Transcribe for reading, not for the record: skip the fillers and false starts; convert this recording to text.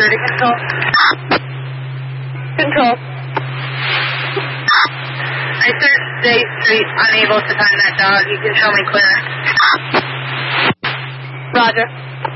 to control. Control. I searched J Street, unable to find that dog. You can show me clear. Roger.